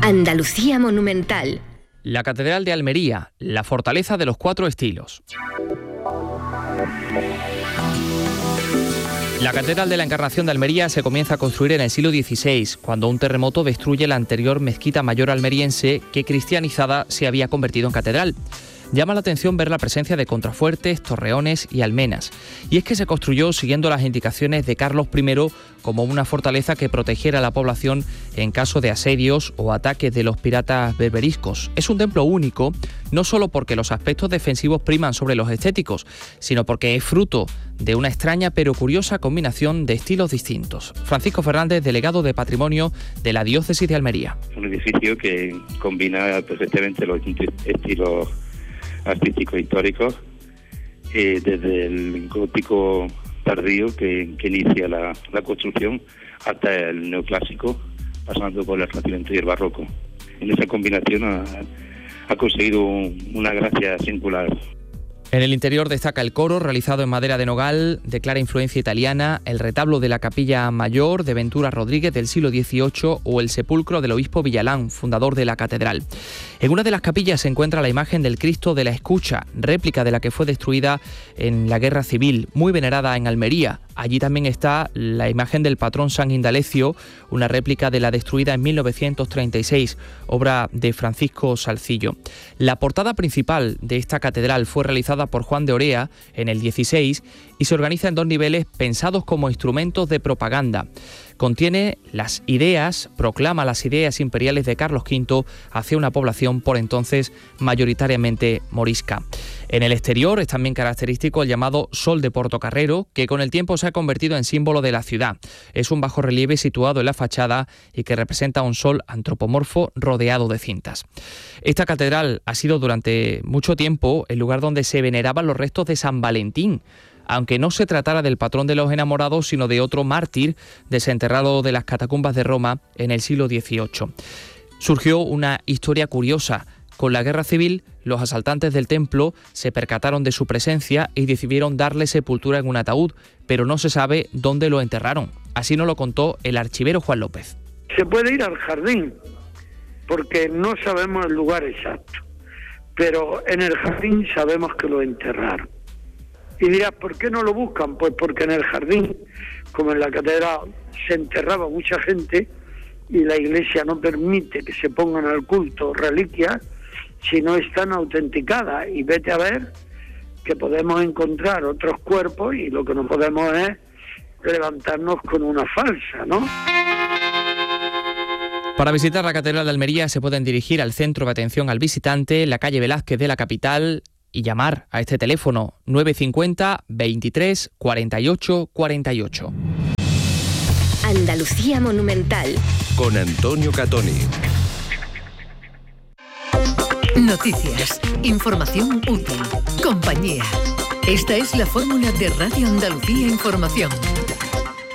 Andalucía monumental. La Catedral de Almería, la fortaleza de los 4 estilos. La Catedral de la Encarnación de Almería se comienza a construir en el siglo XVI, cuando un terremoto destruye la anterior mezquita mayor almeriense que, cristianizada, se había convertido en catedral. Llama la atención ver la presencia de contrafuertes, torreones y almenas. Y es que se construyó siguiendo las indicaciones de Carlos I como una fortaleza que protegiera a la población en caso de asedios o ataques de los piratas berberiscos. Es un templo único, no solo porque los aspectos defensivos priman sobre los estéticos, sino porque es fruto de una extraña pero curiosa combinación de estilos distintos. Francisco Fernández, delegado de Patrimonio de la Diócesis de Almería. Es un edificio que combina perfectamente los estilos artísticos históricos, desde el gótico tardío que inicia la construcción hasta el neoclásico, pasando por el Renacimiento y el barroco. En esa combinación ha conseguido una gracia singular. En el interior destaca el coro, realizado en madera de nogal, de clara influencia italiana, el retablo de la Capilla Mayor de Ventura Rodríguez del siglo XVIII o el sepulcro del obispo Villalán, fundador de la catedral. En una de las capillas se encuentra la imagen del Cristo de la Escucha, réplica de la que fue destruida en la Guerra Civil, muy venerada en Almería. Allí también está la imagen del patrón San Indalecio, una réplica de la destruida en 1936, obra de Francisco Salcillo. La portada principal de esta catedral fue realizada por Juan de Orea en el 16 y se organiza en 2 niveles pensados como instrumentos de propaganda. Contiene las ideas, proclama las ideas imperiales de Carlos V hacia una población por entonces mayoritariamente morisca. En el exterior es también característico el llamado Sol de Portocarrero, que con el tiempo se ha convertido en símbolo de la ciudad. Es un bajorrelieve situado en la fachada y que representa un sol antropomorfo rodeado de cintas. Esta catedral ha sido durante mucho tiempo el lugar donde se veneraban los restos de San Valentín, aunque no se tratara del patrón de los enamorados, sino de otro mártir desenterrado de las catacumbas de Roma en el siglo XVIII. Surgió una historia curiosa. Con la Guerra Civil, los asaltantes del templo se percataron de su presencia y decidieron darle sepultura en un ataúd, pero no se sabe dónde lo enterraron. Así nos lo contó el archivero Juan López. Se puede ir al jardín, porque no sabemos el lugar exacto, pero en el jardín sabemos que lo enterraron. Y dirás, ¿por qué no lo buscan? Pues porque en el jardín, como en la catedral, se enterraba mucha gente y la Iglesia no permite que se pongan al culto reliquias si no están autenticadas. Y vete a ver que podemos encontrar otros cuerpos y lo que no podemos es levantarnos con una falsa, ¿no? Para visitar la Catedral de Almería se pueden dirigir al Centro de Atención al Visitante, en la calle Velázquez de la capital, y llamar a este teléfono 950 23 48 48. Andalucía monumental. Con Antonio Catoni. Noticias, información útil, compañía. Esta es la fórmula de Radio Andalucía Información.